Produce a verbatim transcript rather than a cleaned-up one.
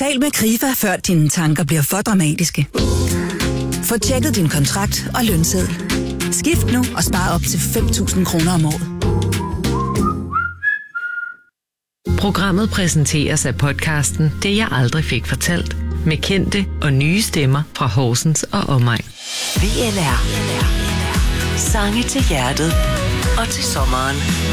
Tal med Krifa, før dine tanker bliver for dramatiske. Få tjekket din kontrakt og lønseddel. Skift nu og spar op til fem tusind kroner om året. Programmet præsenteres af podcasten Det jeg aldrig fik fortalt, med kendte og nye stemmer fra Horsens og omegn. V L R. Sange til hjertet og til sommeren.